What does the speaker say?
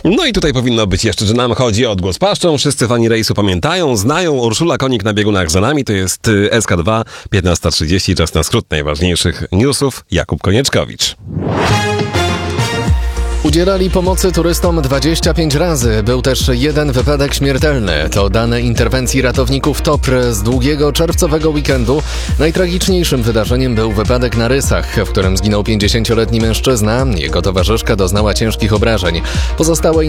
No i tutaj powinno być jeszcze, że nam chodzi o odgłos paszczą. Wszyscy fani rejsu pamiętają, znają. Urszula Konik na biegunach za nami. To jest SK2, 15:30. Czas na skrót najważniejszych newsów. Jakub Konieczkowicz. Udzielali pomocy turystom 25 razy. Był też jeden wypadek śmiertelny. To dane interwencji ratowników TOPR z długiego czerwcowego weekendu. Najtragiczniejszym wydarzeniem był wypadek na Rysach, w którym zginął 50-letni mężczyzna. Jego towarzyszka doznała ciężkich obrażeń. Pozostałe